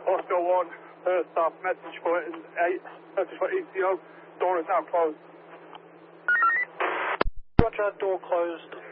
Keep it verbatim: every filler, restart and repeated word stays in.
Oscar one, first off, message for eight, message for E C O, door is now closed. Roger, door closed.